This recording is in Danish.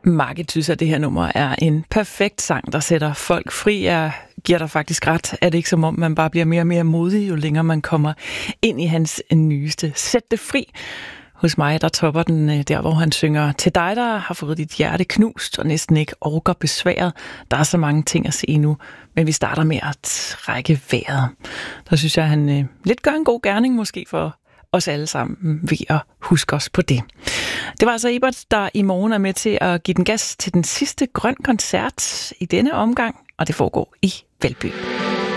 Margit synes, at det her nummer er en perfekt sang, der sætter folk fri. Jeg giver dig faktisk ret. Er det ikke som om, man bare bliver mere og mere modig, jo længere man kommer ind i hans nyeste Sæt det fri. Hos mig, der topper den der, hvor han synger til dig, der har fået dit hjerte knust og næsten ikke orker besværet. Der er så mange ting at se nu, men vi starter med at trække vejret. Der synes jeg, han lidt gør en god gerning måske for os alle sammen ved at huske os på det. Det var altså Ebert, der i morgen er med til at give den gas til den sidste grøn koncert i denne omgang, og det foregår i Valby.